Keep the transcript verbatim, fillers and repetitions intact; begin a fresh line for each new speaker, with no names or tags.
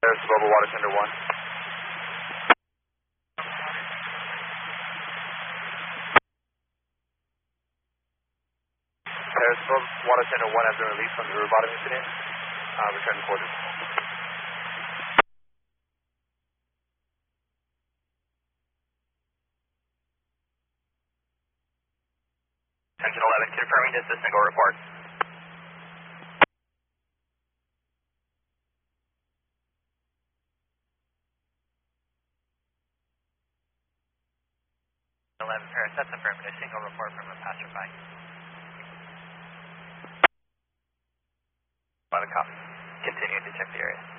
Paris Global Water Center one. Paris Global Water Center one has been released from the river bottom incident. Uh, return to quarters. Attention eleven, confirming this is a single report. eleven Paris, that's affirmative. Single report from a passerby. By the copy. Continue to check the area.